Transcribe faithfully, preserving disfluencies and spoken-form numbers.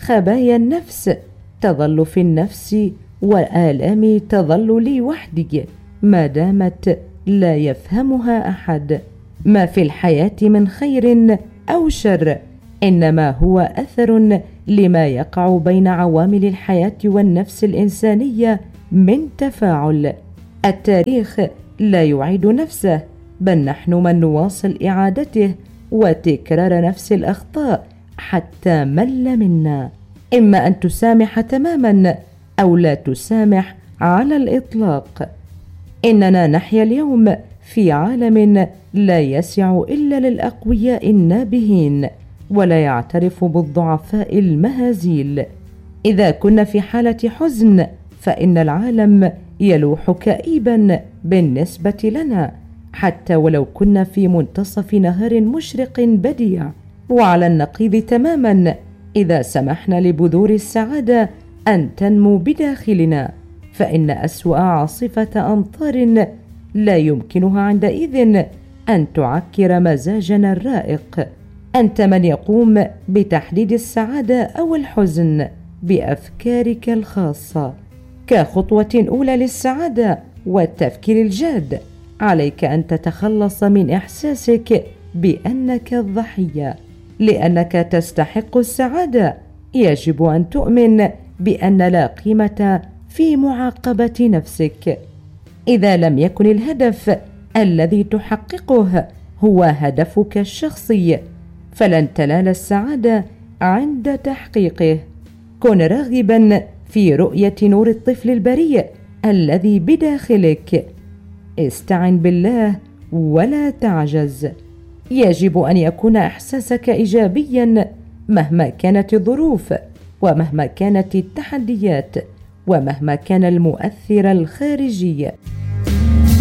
خبايا النفس تظل في النفس، وآلامي تظل لي وحدي ما دامت لا يفهمها أحد. ما في الحياة من خير أو شر إنما هو أثر لما يقع بين عوامل الحياة والنفس الإنسانية من تفاعل. التاريخ لا يعيد نفسه، بل نحن من نواصل إعادته وتكرار نفس الأخطاء حتى مل منا. إما أن تسامح تماما أو لا تسامح على الإطلاق. إننا نحيا اليوم في عالم لا يسع إلا للأقوياء النابهين، ولا يعترف بالضعفاء المهازيل. إذا كنا في حالة حزن فإن العالم يلوح كئيبا بالنسبة لنا، حتى ولو كنا في منتصف نهار مشرق بديع. وعلى النقيض تماما، إذا سمحنا لبذور السعادة أن تنمو بداخلنا فإن أسوأ عاصفة أمطار لا يمكنها عندئذ أن تعكر مزاجنا الرائق. أنت من يقوم بتحديد السعادة أو الحزن بأفكارك الخاصة. كخطوة أولى للسعادة والتفكير الجاد، عليك أن تتخلص من إحساسك بأنك الضحية. لأنك تستحق السعادة يجب أن تؤمن بأن لا قيمة في معاقبة نفسك. إذا لم يكن الهدف الذي تحققه هو هدفك الشخصي فلن تنال السعادة عند تحقيقه. كن راغبا في رؤية نور الطفل البريء الذي بداخلك. استعن بالله ولا تعجز. يجب أن يكون إحساسك إيجابيا مهما كانت الظروف، ومهما كانت التحديات، ومهما كان المؤثر الخارجي.